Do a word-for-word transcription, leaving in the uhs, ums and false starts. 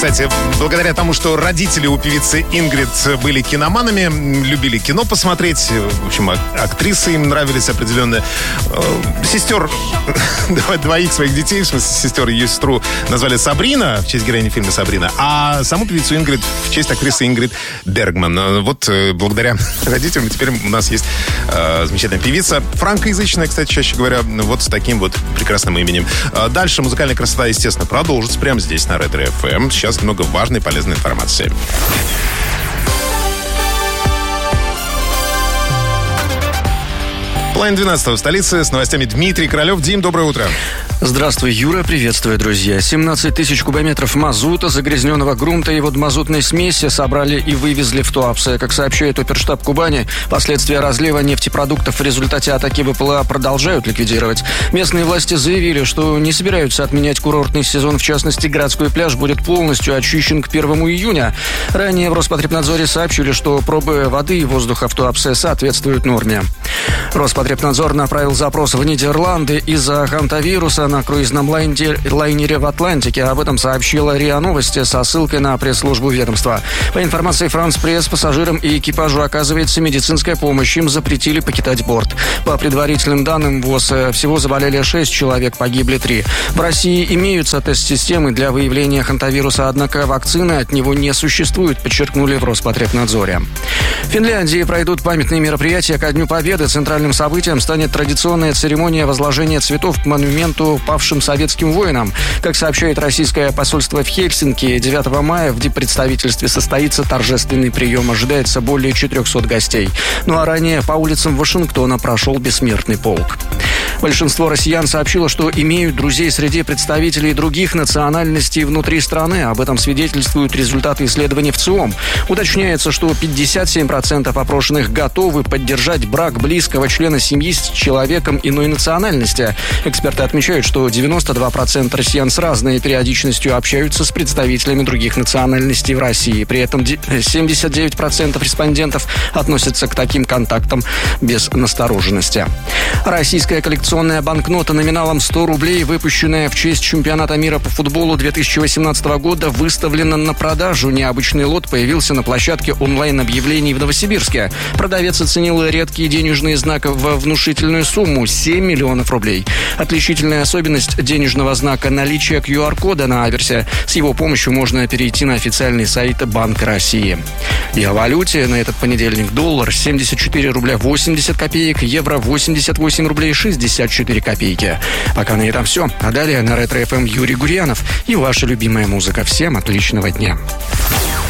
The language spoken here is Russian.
Кстати, благодаря тому, что родители у певицы Ингрид были киноманами, любили кино посмотреть, в общем, актрисы им нравились определенные. Сестер, двоих своих детей, в смысле сестер, ее сестру назвали Сабрина, в честь героини фильма «Сабрина», а саму певицу Ингрид в честь актрисы Ингрид Бергман. Вот благодаря родителям теперь у нас есть э, замечательная певица, франкоязычная, кстати, чаще говоря, вот с таким вот прекрасным именем. Дальше музыкальная красота, естественно, продолжится прямо здесь, на Ретро-эф эм. Сейчас много важной и полезной информации. Половина двенадцатого в столице. С новостями Дмитрий Королев. Дим, доброе утро. Здравствуй, Юра. Приветствую, друзья. семнадцать тысяч кубометров мазута, загрязненного грунта и водомазутной смеси собрали и вывезли в Туапсе. Как сообщает оперштаб Кубани, последствия разлива нефтепродуктов в результате атаки ВПЛА продолжают ликвидировать. Местные власти заявили, что не собираются отменять курортный сезон. В частности, городской пляж будет полностью очищен к первому июня. Ранее в Роспотребнадзоре сообщили, что пробы воды и воздуха в Туапсе соответствуют норме. Роспотребнадзор направил запрос в Нидерланды из-за хантавируса на круизном лайнере в Атлантике. Об этом сообщила РИА Новости со ссылкой на пресс-службу ведомства. По информации France Press, пассажирам и экипажу оказывается медицинская помощь. Им запретили покидать борт. По предварительным данным ВОЗ, всего заболели шесть человек, погибли три. В России имеются тест-системы для выявления хантавируса, однако вакцины от него не существует, подчеркнули в Роспотребнадзоре. В Финляндии пройдут памятные мероприятия ко Дню Победы. Центральным событием станет традиционная церемония возложения цветов к монументу павшим советским воинам. Как сообщает российское посольство в Хельсинки, девятого мая в диппредставительстве состоится торжественный прием. Ожидается более четырехсот гостей. Ну а ранее по улицам Вашингтона прошел бессмертный полк. Большинство россиян сообщило, что имеют друзей среди представителей других национальностей внутри страны. Об этом свидетельствуют результаты исследований в ЦИОМ. Уточняется, что пятьдесят семь процентов опрошенных готовы поддержать брак близкого члена семьи с человеком иной национальности. Эксперты отмечают, что девяносто два процента россиян с разной периодичностью общаются с представителями других национальностей в России. При этом семьдесят девять процентов респондентов относятся к таким контактам без настороженности. Российская коллекционная банкнота номиналом сто рублей, выпущенная в честь чемпионата мира по футболу две тысячи восемнадцатого года, выставлена на продажу. Необычный лот появился на площадке онлайн-объявлений в Новосибирске. Продавец оценил редкие денежные знаки во внушительную сумму – семь миллионов рублей. Отличительная особенность денежного знака – наличие ку ар кода на аверсе. С его помощью можно перейти на официальный сайт Банка России. И о валюте на этот понедельник: доллар семьдесят четыре рубля восемьдесят копеек, евро восемьдесят восемь рублей шестьдесят четыре копейки. Пока на этом все. А далее на Ретро-эф эм Юрий Гурьянов и ваша любимая музыка. Всем отличного дня.